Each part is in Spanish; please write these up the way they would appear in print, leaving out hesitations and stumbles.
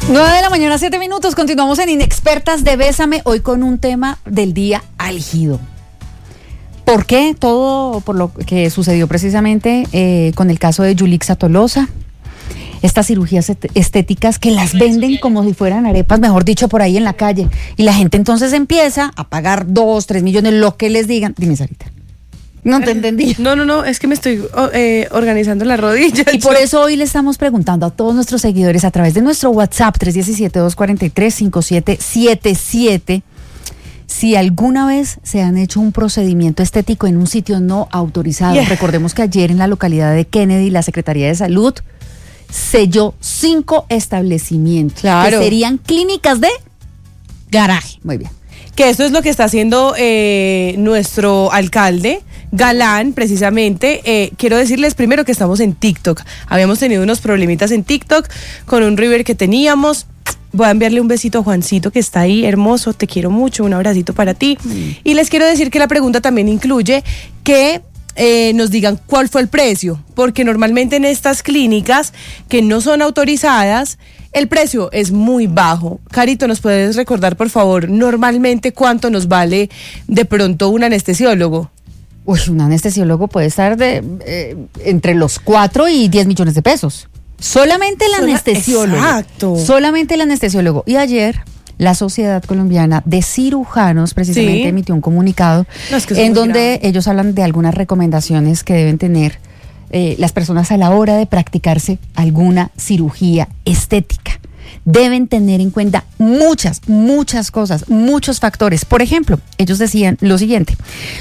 9:07 a.m, continuamos en Inexpertas de Bésame, hoy con un tema del día álgido. ¿Por qué? Todo por lo que sucedió precisamente con el caso de Yulixa Tolosa. Estas cirugías estéticas que las venden como si fueran arepas, mejor dicho, por ahí en la calle. Y la gente entonces empieza a pagar 2, 3 millones, lo que les digan. Dime, Sarita. No te entendí. No, es que me estoy organizando la rodilla. Y por eso hoy le estamos preguntando a todos nuestros seguidores a través de nuestro WhatsApp 317-243-5777 si alguna vez se han hecho un procedimiento estético en un sitio no autorizado. Yeah. Recordemos que ayer en la localidad de Kennedy la Secretaría de Salud selló 5 establecimientos, claro, que serían clínicas de garaje. Muy bien. Que esto es lo que está haciendo nuestro alcalde Galán, precisamente. Quiero decirles primero que estamos en TikTok. Habíamos tenido unos problemitas en TikTok con un River que teníamos. Voy a enviarle un besito a Juancito, que está ahí, hermoso, te quiero mucho, un abracito para ti. Y les quiero decir que la pregunta también incluye que nos digan cuál fue el precio, porque normalmente en estas clínicas que no son autorizadas, el precio es muy bajo. Carito, ¿nos puedes recordar, por favor, normalmente cuánto nos vale de pronto un anestesiólogo? Uy, un anestesiólogo puede estar entre los 4 y 10 millones de pesos. Solamente el anestesiólogo. Exacto. Solamente el anestesiólogo. Y ayer la Sociedad Colombiana de Cirujanos precisamente emitió un comunicado en donde ellos hablan de algunas recomendaciones que deben tener las personas a la hora de practicarse alguna cirugía estética. Deben tener en cuenta muchas cosas, muchos factores. Por ejemplo, ellos decían lo siguiente: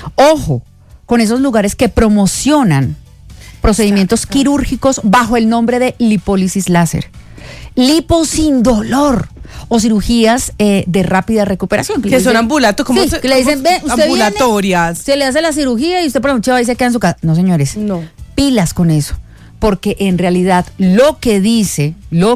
ojo con esos lugares que promocionan procedimientos quirúrgicos bajo el nombre de lipólisis láser, lipo sin dolor o cirugías de rápida recuperación. Que son ambulatorias. Sí, que le dicen, ve, usted ambulatorias. Viene, se le hace la cirugía y usted por la noche va y se queda en su casa. No, señores. No. Pilas con eso. Porque en realidad lo que dice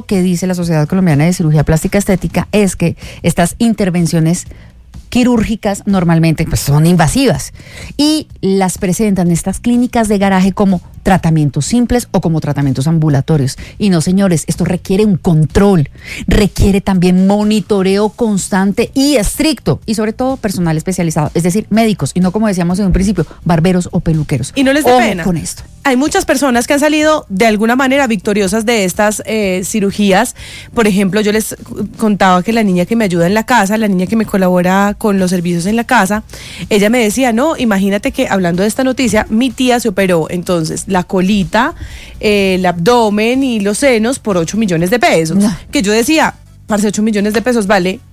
la Sociedad Colombiana de Cirugía Plástica Estética es que estas intervenciones quirúrgicas normalmente pues son invasivas y las presentan estas clínicas de garaje como tratamientos simples o como tratamientos ambulatorios. Y no, señores, esto requiere un control, requiere también monitoreo constante y estricto, y sobre todo personal especializado, es decir, médicos, y no, como decíamos en un principio, barberos o peluqueros. Y no les dé pena con esto. Hay muchas personas que han salido de alguna manera victoriosas de estas cirugías. Por ejemplo, yo les contaba que la niña que me ayuda en la casa, la niña que me colabora con los servicios en la casa, ella me decía, no, imagínate que hablando de esta noticia, mi tía se operó entonces la colita, el abdomen y los senos por 8 millones de pesos. No. Que yo decía, parce, 8 millones de pesos vale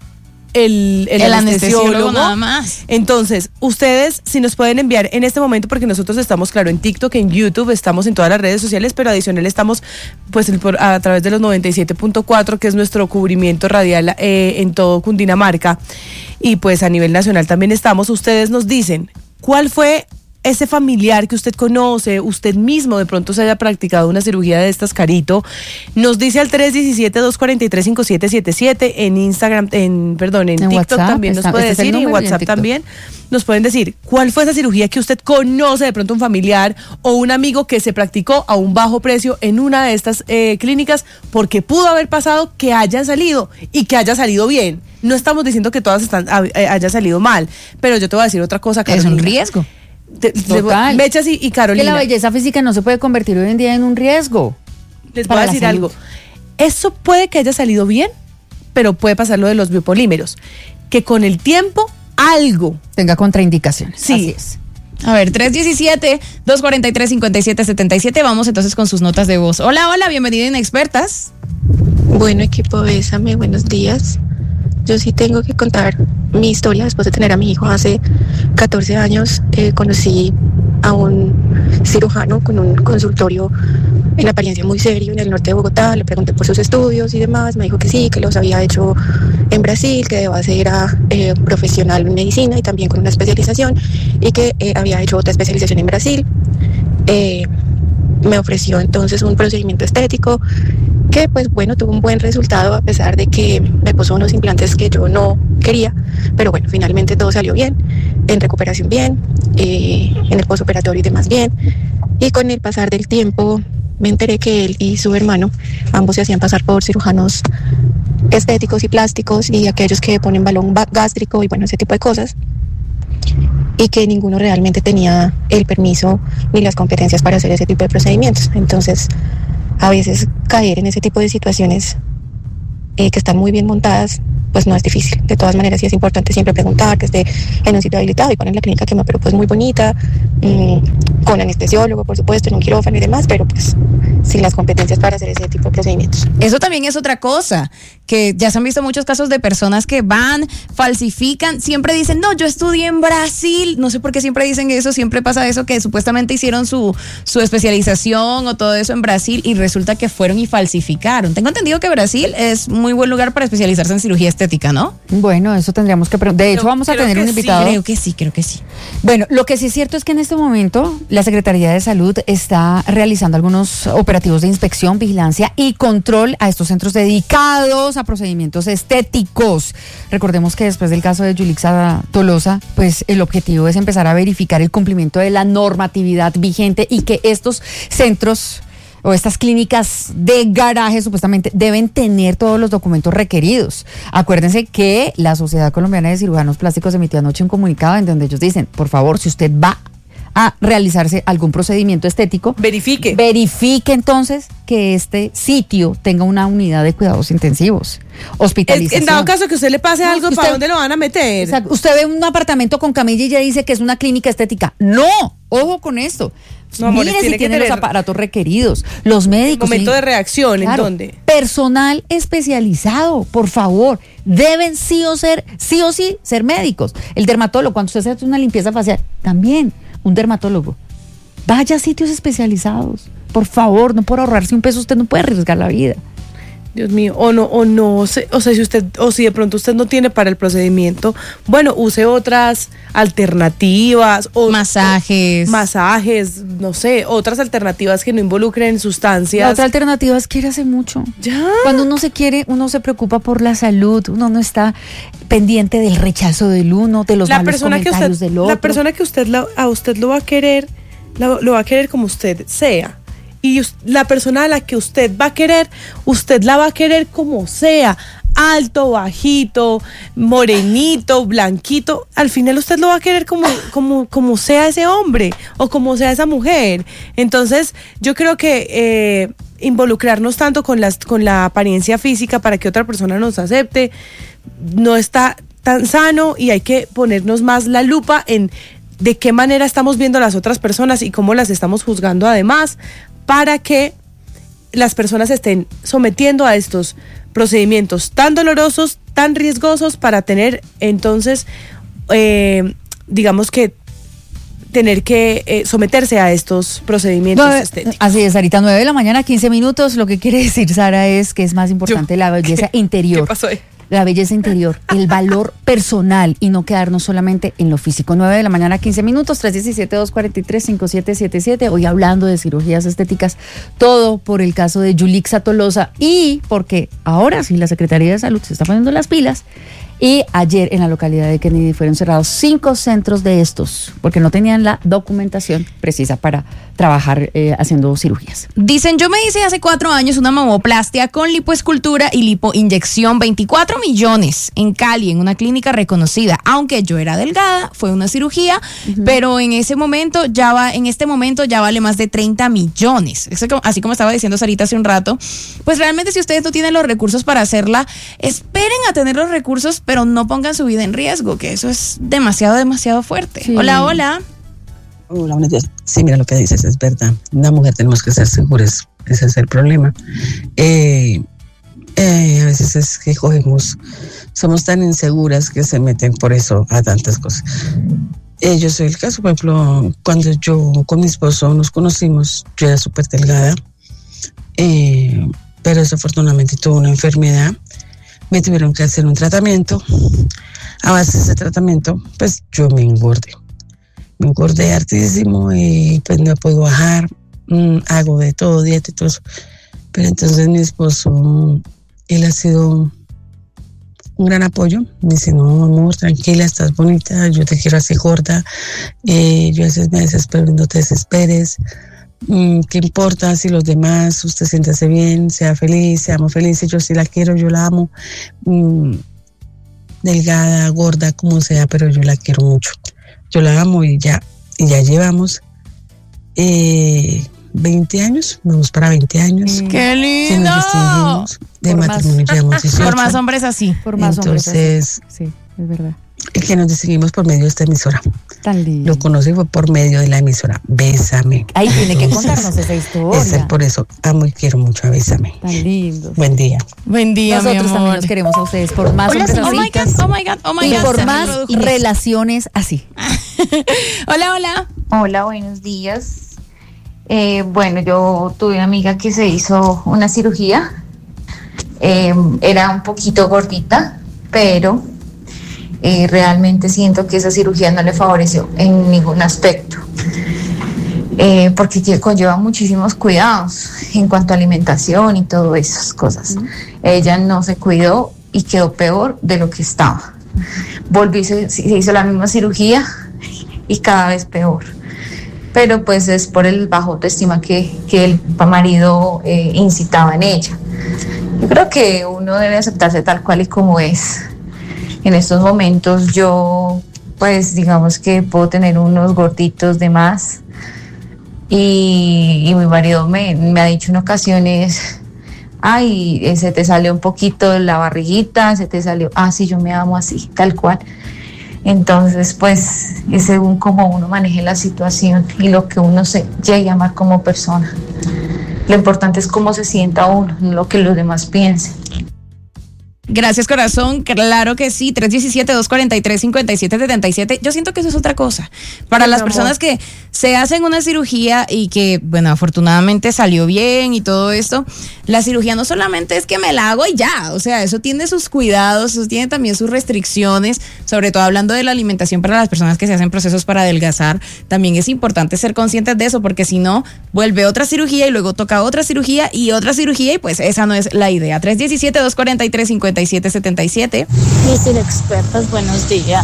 el anestesiólogo nada más. Entonces, ustedes si nos pueden enviar en este momento, porque nosotros estamos, claro, en TikTok, en YouTube, estamos en todas las redes sociales, pero adicional estamos pues a través de los 97.4, que es nuestro cubrimiento radial en todo Cundinamarca, y pues a nivel nacional también estamos. Ustedes nos dicen cuál fue ese familiar que usted conoce, usted mismo de pronto se haya practicado una cirugía de estas, Carito. Nos dice al 317-243-5777, en Instagram, en TikTok WhatsApp, también nos puede decir, y en WhatsApp también nos pueden decir cuál fue esa cirugía que usted conoce, de pronto un familiar o un amigo que se practicó a un bajo precio en una de estas clínicas, porque pudo haber pasado que hayan salido y que haya salido bien. No estamos diciendo que todas haya salido mal, pero yo te voy a decir otra cosa, Carolina. Es un riesgo. Mechas y Carolina, que la belleza física no se puede convertir hoy en día en un riesgo. Les voy a decir algo. Eso puede que haya salido bien, pero puede pasar lo de los biopolímeros, que con el tiempo algo tenga contraindicaciones. Sí. Así es. A ver, 317-243-5777. Vamos entonces con sus notas de voz. Hola, bienvenido a Inexpertas. Bueno, equipo Bésame, buenos días. Yo sí tengo que contar mi historia. Después de tener a mi hijo hace 14 años, conocí a un cirujano con un consultorio en apariencia muy serio en el norte de Bogotá. Le pregunté por sus estudios y demás. Me dijo que sí, que los había hecho en Brasil, que de base era profesional en medicina y también con una especialización, y que había hecho otra especialización en Brasil. Me ofreció entonces un procedimiento estético que pues bueno, tuvo un buen resultado, a pesar de que me puso unos implantes que yo no quería, pero bueno, finalmente todo salió bien, en recuperación bien, en el postoperatorio y demás bien. Y con el pasar del tiempo me enteré que él y su hermano ambos se hacían pasar por cirujanos estéticos y plásticos y aquellos que ponen balón gástrico y bueno, ese tipo de cosas, y que ninguno realmente tenía el permiso ni las competencias para hacer ese tipo de procedimientos. Entonces, a veces caer en ese tipo de situaciones que están muy bien montadas, pues no es difícil. De todas maneras, sí es importante siempre preguntar que esté en un sitio habilitado, y ponen la clínica que me operó pues muy bonita, con anestesiólogo, por supuesto, en un quirófano y demás, pero pues sin las competencias para hacer ese tipo de procedimientos. Eso también es otra cosa, que ya se han visto muchos casos de personas que van, falsifican, siempre dicen, no, yo estudié en Brasil, no sé por qué siempre dicen eso, siempre pasa eso, que supuestamente hicieron su especialización o todo eso en Brasil y resulta que fueron y falsificaron. Tengo entendido que Brasil es muy buen lugar para especializarse en cirugía estética, ¿no? Bueno, eso tendríamos que preguntar. De hecho, vamos a tener un invitado. Sí, creo que sí. Bueno, lo que sí es cierto es que en este momento la Secretaría de Salud está realizando algunos operativos de inspección, vigilancia y control a estos centros dedicados a procedimientos estéticos. Recordemos que después del caso de Yulixa Tolosa, pues el objetivo es empezar a verificar el cumplimiento de la normatividad vigente y que estos centros o estas clínicas de garaje supuestamente deben tener todos los documentos requeridos. Acuérdense que la Sociedad Colombiana de Cirujanos Plásticos emitió anoche un comunicado en donde ellos dicen, por favor, si usted va a realizarse algún procedimiento estético, verifique entonces que este sitio tenga una unidad de cuidados intensivos, hospitalización. En dado caso que usted le pase algo, ¿para dónde lo van a meter? Exacto. Usted ve un apartamento con camilla y ya dice que es una clínica estética. No, ojo con esto. No, amores, mire si tiene los aparatos requeridos, los médicos. Momento de reacción, claro, ¿en dónde? Personal especializado, por favor, deben sí o sí ser médicos. El dermatólogo, cuando usted hace una limpieza facial, también un dermatólogo. Vaya a sitios especializados, por favor, no por ahorrarse un peso usted no puede arriesgar la vida. Dios mío, o si de pronto usted no tiene para el procedimiento, bueno, use otras alternativas, o masajes, no sé, otras alternativas que no involucren sustancias. La otra alternativa es quiererse mucho. Ya. Cuando uno se quiere, uno se preocupa por la salud, uno no está pendiente del rechazo del uno, de los malos comentarios del otro. La persona que a usted lo va a querer, lo va a querer como usted sea. Y la persona a la que usted va a querer, usted la va a querer como sea, alto, bajito, morenito, blanquito. Al final usted lo va a querer como sea ese hombre o como sea esa mujer. Entonces yo creo que involucrarnos tanto con la apariencia física para que otra persona nos acepte no está tan sano, y hay que ponernos más la lupa en de qué manera estamos viendo a las otras personas y cómo las estamos juzgando además, para que las personas estén sometiendo a estos procedimientos tan dolorosos, tan riesgosos, para tener entonces, digamos que tener que someterse a estos procedimientos estéticos. Así es, Sarita, 9 de la mañana, 15 minutos. Lo que quiere decir Sara es que es más importante la belleza interior. ¿Qué pasó ahí? La belleza interior, el valor personal y no quedarnos solamente en lo físico. 9 de la mañana, 15 minutos, 317-243-5777. Hoy hablando de cirugías estéticas, todo por el caso de Yulixa Tolosa y porque ahora sí la Secretaría de Salud se está poniendo las pilas. Y ayer en la localidad de Kennedy fueron cerrados 5 centros de estos porque no tenían la documentación precisa para trabajar haciendo cirugías. Dicen, yo me hice hace 4 años una mamoplastia con lipoescultura y lipoinyección, 24 millones en Cali, en una clínica reconocida. Aunque yo era delgada, fue una cirugía, pero en este momento ya vale más de 30 millones. Así como estaba diciendo Sarita hace un rato, pues realmente si ustedes no tienen los recursos para hacerla, esperen a tener los recursos, pero no pongan su vida en riesgo, que eso es demasiado fuerte. Sí. Hola. Hola, buenos días. Sí, mira, lo que dices es verdad. Una mujer tenemos que ser seguras, ese es el problema. A veces es que somos tan inseguras que se meten por eso a tantas cosas. Yo soy el caso, por ejemplo, cuando yo con mi esposo nos conocimos, yo era súper delgada, pero desafortunadamente tuve una enfermedad. Me tuvieron que hacer un tratamiento. A base de ese tratamiento, pues yo me engordé hartísimo y pues no puedo bajar. Hago de todo, dieta y todo eso. Pero entonces mi esposo, él ha sido un gran apoyo. Me dice, no, amor, tranquila, estás bonita, yo te quiero así gorda. Yo a veces me desespero, no te desesperes. ¿Qué importa si los demás, usted siéntase bien, sea feliz, seamos felices, yo sí la quiero, yo la amo, delgada, gorda, como sea, pero yo la quiero mucho, yo la amo y ya llevamos 20 años, vamos para 20 años. ¡Qué lindo! Que nos distinguimos de matrimonio, llevamos 18. Por más hombres así. Por más Entonces, hombres así. Sí, es verdad. Que nos distinguimos por medio de esta emisora. Tan lindo. Lo conocí fue por medio de la emisora Bésame. Ahí tiene que contarnos esa historia. Por eso amo y quiero mucho a Bésame. Tan lindo. Buen día. Buen día, Nosotros mi amor. también los queremos a ustedes por más hombres así. Oh my God. Y por más relaciones así. Hola. Hola, buenos días. Bueno, yo tuve una amiga que se hizo una cirugía. Era un poquito gordita, pero realmente siento que esa cirugía no le favoreció en ningún aspecto. Porque conlleva muchísimos cuidados en cuanto a alimentación y todas esas cosas. Ella no se cuidó y quedó peor de lo que estaba. Volvió y se hizo la misma cirugía y cada vez peor. Pero pues es por el bajo autoestima que el marido incitaba en ella. Yo creo que uno debe aceptarse tal cual y como es. En estos momentos yo, pues digamos que puedo tener unos gorditos de más y mi marido me ha dicho en ocasiones, ay, se te salió un poquito la barriguita, se te salió, sí, yo me amo así, tal cual. Entonces, pues, es según cómo uno maneje la situación y lo que uno se llegue a amar como persona. Lo importante es cómo se sienta uno, no lo que los demás piensen. Gracias, corazón. Claro que sí. 317-243-5777. Yo siento que eso es otra cosa. Para las personas que se hacen una cirugía y que, bueno, afortunadamente salió bien y todo esto, la cirugía no solamente es que me la hago y ya. O sea, eso tiene sus cuidados, eso tiene también sus restricciones. Sobre todo hablando de la alimentación para las personas que se hacen procesos para adelgazar. También es importante ser conscientes de eso, porque si no, vuelve otra cirugía y luego toca otra cirugía y pues esa no es la idea. 317-243-5777. Mis inexpertas, buenos días.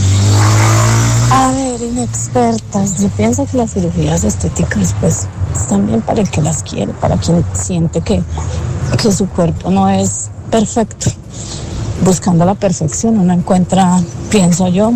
A ver, inexpertas, yo pienso que las cirugías estéticas pues están bien para el que las quiere, para quien siente que su cuerpo no es perfecto. Buscando la perfección uno encuentra, pienso yo,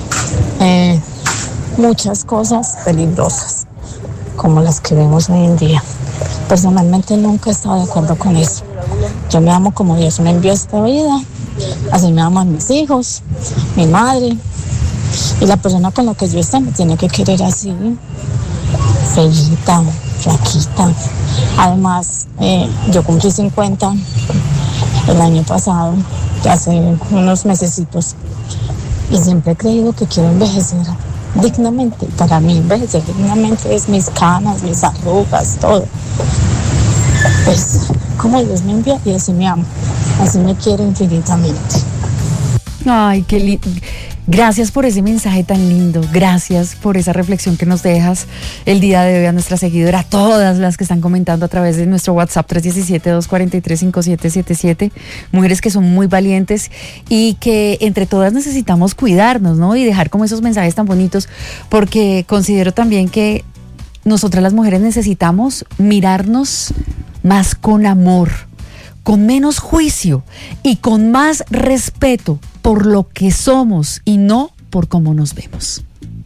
muchas cosas peligrosas como las que vemos hoy en día. Personalmente nunca he estado de acuerdo con eso. Yo me amo como Dios me envió a esta vida, así me aman mis hijos, mi madre, y la persona con la que yo esté me tiene que querer así, feíta, flaquita. Además, yo cumplí 50 el año pasado, hace unos mesecitos, y siempre he creído que quiero envejecer dignamente. Para mí envejecer dignamente es mis canas, mis arrugas, todo. Pues como Dios me envía y así me amo, así me quiere infinitamente. Ay, qué lindo. Gracias por ese mensaje tan lindo, gracias por esa reflexión que nos dejas el día de hoy a nuestra seguidora, a todas las que están comentando a través de nuestro WhatsApp 317-243-5777, mujeres que son muy valientes y que entre todas necesitamos cuidarnos, ¿no? Y dejar como esos mensajes tan bonitos, porque considero también que nosotras las mujeres necesitamos mirarnos más con amor, con menos juicio y con más respeto por lo que somos y no por cómo nos vemos.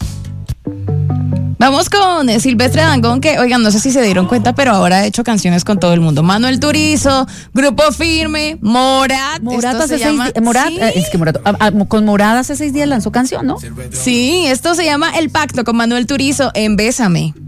Vamos con Silvestre Dangond, que, oigan, no sé si se dieron cuenta, pero ahora ha hecho canciones con todo el mundo. Manuel Turizo, Grupo Firme, Morat. Morat hace 6 días. Con Morat hace 6 días lanzó canción, ¿no? Sí, esto se llama El Pacto con Manuel Turizo en Bésame.